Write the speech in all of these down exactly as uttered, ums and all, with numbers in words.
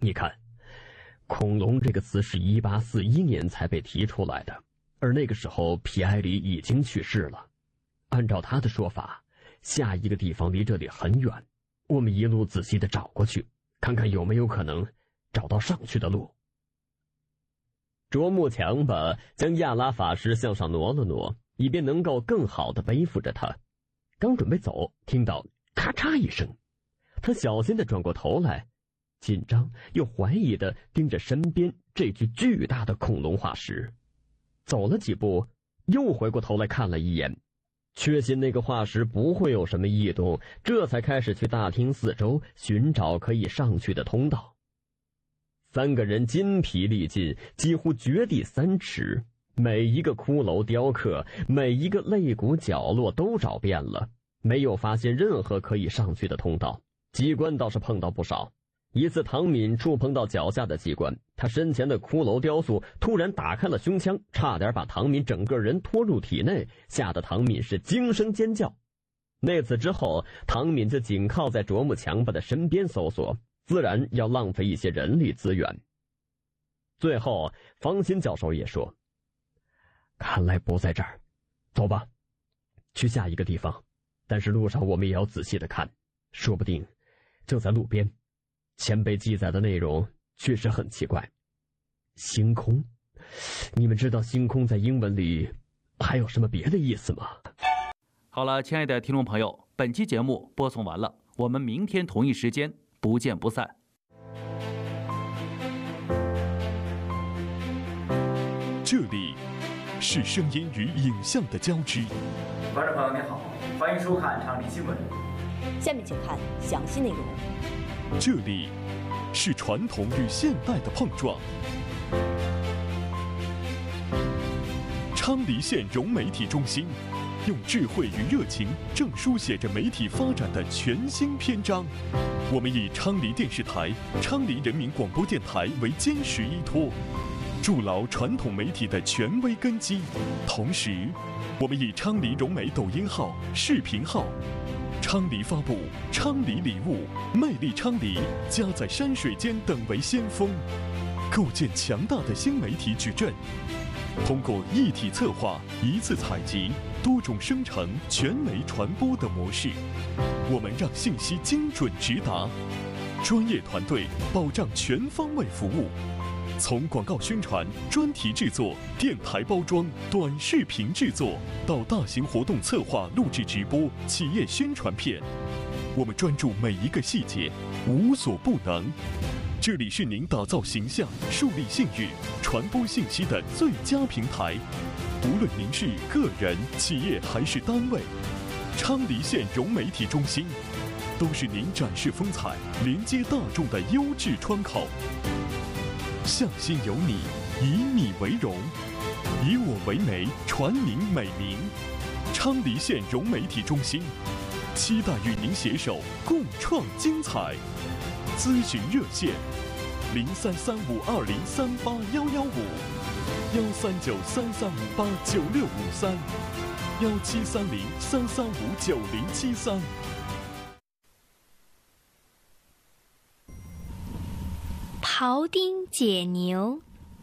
你看，恐龙这个词是一八四一年才被提出来的，而那个时候皮埃里已经去世了。按照他的说法，下一个地方离这里很远，我们一路仔细地找过去，看看有没有可能找到上去的路。啄木强吧将亚拉法师向上挪了挪，以便能够更好地背负着他。刚准备走，听到咔嚓一声，他小心地转过头来，紧张又怀疑地盯着身边这具巨大的恐龙化石。走了几步，又回过头来看了一眼，确信那个化石不会有什么异动，这才开始去大厅四周寻找可以上去的通道。三个人筋疲力尽，几乎掘地三尺，每一个骷髅雕刻，每一个肋骨角落都找遍了，没有发现任何可以上去的通道。机关倒是碰到不少。一次唐敏触碰到脚下的机关，他身前的骷髅雕塑突然打开了胸腔，差点把唐敏整个人拖入体内，吓得唐敏是惊声尖叫。那次之后，唐敏就紧靠在啄木强吧的身边搜索，自然要浪费一些人力资源。最后方新教授也说，看来不在这儿，走吧，去下一个地方，但是路上我们也要仔细的看，说不定就在路边。前辈记载的内容确实很奇怪。星空，你们知道星空在英文里还有什么别的意思吗？ 好了，亲爱的听众朋友，本期节目播送完了，我们明天同一时间不见不散。 这里是声音与影像的交织。 观众朋友您好，欢迎收看昌黎新闻。 下面请看详细内容。 这里是传统与现代的碰撞。昌黎县融媒体中心用智慧与热情正书写着媒体发展的全新篇章。我们以昌黎电视台、昌黎人民广播电台为坚实依托，筑牢传统媒体的权威根基。同时，我们以昌黎融媒抖音号、视频号、昌黎发布、昌黎礼物、魅力昌黎、家在山水间等为先锋，构建强大的新媒体矩阵。通过一体策划、一次采集、多种生成、全媒传播的模式，我们让信息精准直达，专业团队保障全方位服务。从广告宣传、专题制作、电台包装、短视频制作，到大型活动策划、录制直播、企业宣传片，我们专注每一个细节，无所不能。这里是您打造形象、树立信誉、传播信息的最佳平台。无论您是个人、企业还是单位，昌黎县融媒体中心都是您展示风采、连接大众的优质窗口。向心有你，以你为荣，以我为媒，传您美名。昌黎县融媒体中心期待与您携手共创精彩。咨询热线：零三三五二零三八幺幺五，幺三九三三五八九六五三，幺七三零三三五九零七三。 庖丁解牛。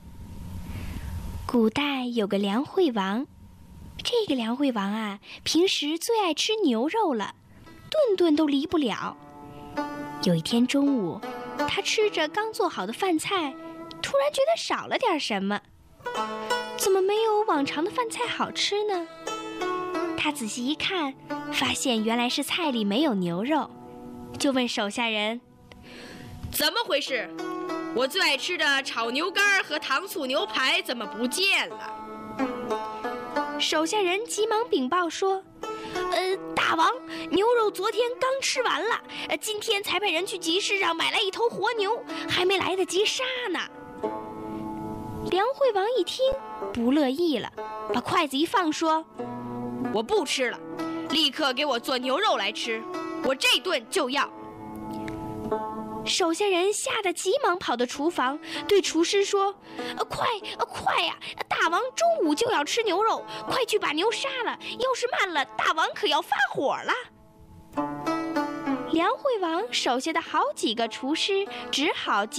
古代有个梁惠王，这个梁惠王啊，平时最爱吃牛肉了，顿顿都离不了。有一天中午，他吃着刚做好的饭菜，突然觉得少了点什么，怎么没有往常的饭菜好吃呢？他仔细一看，发现原来是菜里没有牛肉，就问手下人： 怎么回事？我最爱吃的炒牛肝和糖醋牛排怎么不见了？ 手下人急忙禀报说：呃，大王，牛肉昨天刚吃完了，呃，今天才派人去集市上买来一头活牛，还没来得及杀呢。梁惠王一听不乐意了，把筷子一放说： 我不吃了，立刻给我做牛肉来吃，我这顿就要。 手下人吓得急忙跑到厨房，对厨师说：呃、快、呃、快呀、啊！大王中午就要吃牛肉，快去把牛杀了，要是慢了，大王可要发火了。梁惠王手下的好几个厨师只好